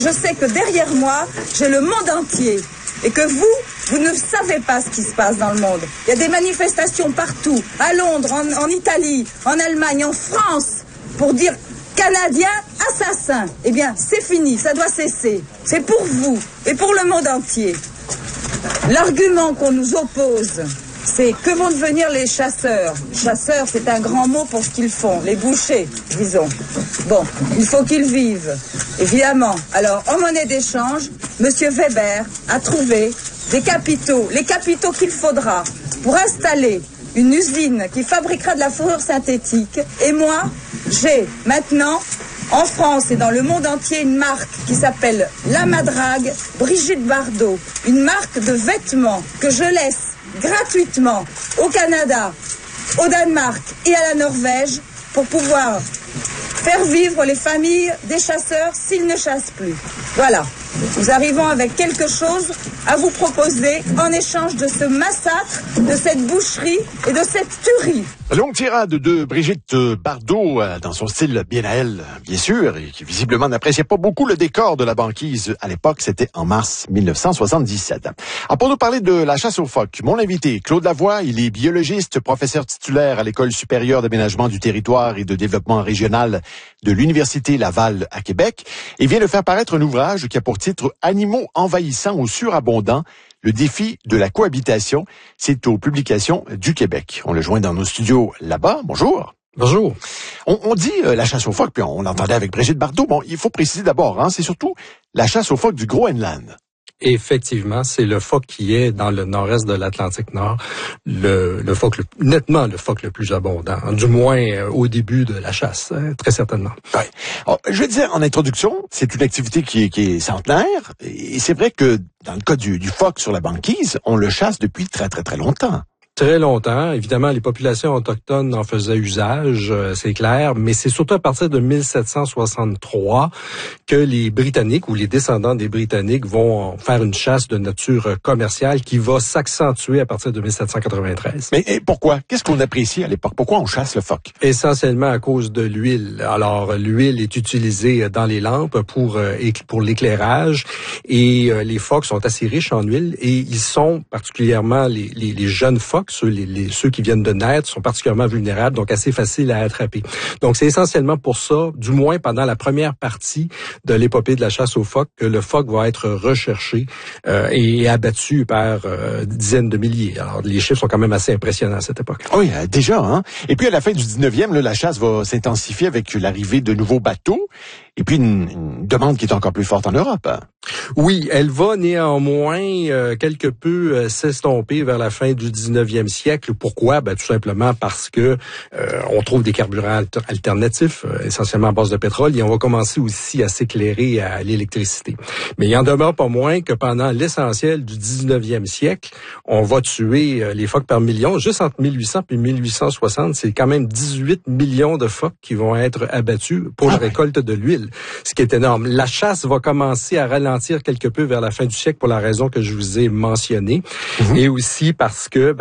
Je sais que derrière moi, j'ai le monde entier et que vous ne savez pas ce qui se passe dans le monde. Il y a des manifestations partout, à Londres, en Italie, en Allemagne, en France, pour dire Canadiens assassins. Eh bien, c'est fini, ça doit cesser. C'est pour vous et pour le monde entier. L'argument qu'on nous oppose, c'est que vont devenir les chasseurs. Chasseurs, c'est un grand mot pour ce qu'ils font, les bouchers, disons. Bon, il faut qu'ils vivent, évidemment. Alors, en monnaie d'échange, M. Weber a trouvé des capitaux, les capitaux qu'il faudra pour installer une usine qui fabriquera de la fourrure synthétique. Et moi, j'ai maintenant, en France et dans le monde entier, une marque qui s'appelle La Madrague Brigitte Bardot. Une marque de vêtements que je laisse gratuitement au Canada, au Danemark et à la Norvège pour pouvoir faire vivre les familles des chasseurs s'ils ne chassent plus. Voilà. Nous arrivons avec quelque chose à vous proposer en échange de ce massacre, de cette boucherie et de cette tuerie. Longue tirade de Brigitte Bardot, dans son style bien à elle, bien sûr, et qui visiblement n'appréciait pas beaucoup le décor de la banquise à l'époque. C'était en mars 1977. Alors, pour nous parler de la chasse aux phoques, mon invité, Claude Lavoie, il est biologiste, professeur titulaire à l'École supérieure d'aménagement du territoire et de développement régional de l'Université Laval à Québec, et vient de faire paraître un ouvrage qui a pour titre « Animaux envahissants ou surabondants, le défi de la cohabitation ». C'est aux Publications du Québec. On le joint dans nos studios là-bas. Bonjour. Bonjour. On dit la chasse aux phoques, puis on l'entendait avec Brigitte Bardot. Bon, il faut préciser d'abord, c'est surtout la chasse aux phoques du Groenland. Effectivement, c'est le phoque qui est dans le nord-est de l'Atlantique Nord, le phoque nettement le phoque le plus abondant, du moins au début de la chasse, très certainement. Ouais. Alors, je vais dire en introduction, c'est une activité qui est centenaire, et c'est vrai que dans le cas du phoque sur la banquise, on le chasse depuis très très très longtemps. Très longtemps. Évidemment, les populations autochtones en faisaient usage, c'est clair, mais c'est surtout à partir de 1763 que les Britanniques ou les descendants des Britanniques vont faire une chasse de nature commerciale qui va s'accentuer à partir de 1793. Mais pourquoi? Qu'est-ce qu'on apprécie à l'époque? Pourquoi on chasse le phoque? Essentiellement à cause de l'huile. Alors, l'huile est utilisée dans les lampes pour l'éclairage et les phoques sont assez riches en huile et ils sont particulièrement les jeunes phoques, ceux qui viennent de naître, sont particulièrement vulnérables, donc assez faciles à attraper. Donc, c'est essentiellement pour ça, du moins pendant la première partie de l'épopée de la chasse aux phoques, que le phoque va être recherché et abattu par dizaines de milliers. Alors, les chiffres sont quand même assez impressionnants à cette époque. Oui, déjà. Et puis, à la fin du 19e, la chasse va s'intensifier avec l'arrivée de nouveaux bateaux et puis une demande qui est encore plus forte en Europe. Oui, elle va néanmoins quelque peu s'estomper vers la fin du 19e siècle. Pourquoi? Tout simplement parce que on trouve des carburants alternatifs, essentiellement à base de pétrole, et on va commencer aussi à s'éclairer à l'électricité. Mais il en demeure pas moins que pendant l'essentiel du 19e siècle, on va tuer les phoques par millions. Juste entre 1800 et 1860, c'est quand même 18 millions de phoques qui vont être abattus pour la récolte de l'huile, ce qui est énorme. La chasse va commencer à ralentir quelque peu vers la fin du siècle pour la raison que je vous ai mentionnée, et aussi parce que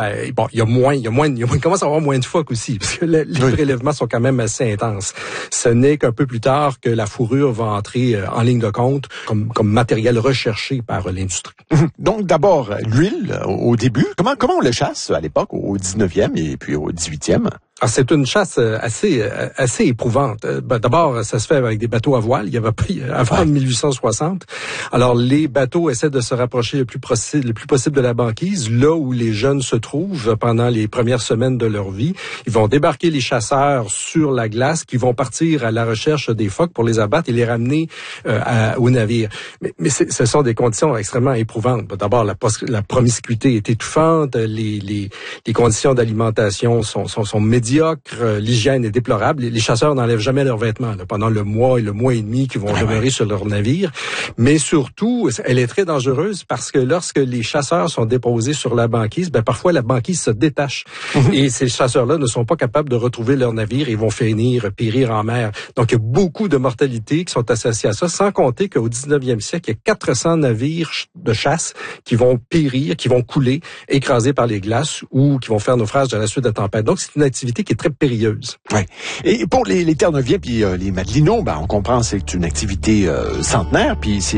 il commence à avoir moins de phoques aussi, parce que les prélèvements sont quand même assez intenses. Ce n'est qu'un peu plus tard que la fourrure va entrer en ligne de compte comme matériel recherché par l'industrie. Donc d'abord l'huile au début. Comment on le chasse à l'époque au 19e et puis au 18e? Ah, c'est une chasse assez éprouvante. D'abord, ça se fait avec des bateaux à voile. Il y avait pris avant 1860. Alors, les bateaux essaient de se rapprocher le plus possible de la banquise, là où les jeunes se trouvent pendant les premières semaines de leur vie. Ils vont débarquer les chasseurs sur la glace, qui vont partir à la recherche des phoques pour les abattre et les ramener au navire. Mais ce sont des conditions extrêmement éprouvantes. D'abord, la promiscuité est étouffante. Les conditions d'alimentation sont médiocres. L'hygiène est déplorable. Les chasseurs n'enlèvent jamais leurs vêtements pendant le mois et demi qu'ils vont demeurer sur leur navire. Mais surtout, elle est très dangereuse parce que lorsque les chasseurs sont déposés sur la banquise, parfois la banquise se détache. Et ces chasseurs-là ne sont pas capables de retrouver leur navire et vont périr en mer. Donc, il y a beaucoup de mortalités qui sont associées à ça, sans compter qu'au 19e siècle, il y a 400 navires de chasse qui vont périr, qui vont couler, écrasés par les glaces ou qui vont faire naufrage à la suite de tempêtes. Donc, c'est une activité qui est très périlleuse. Ouais. Et pour les Terre-Neuviens puis les Madelinos, on comprend c'est une activité centenaire, puis c'est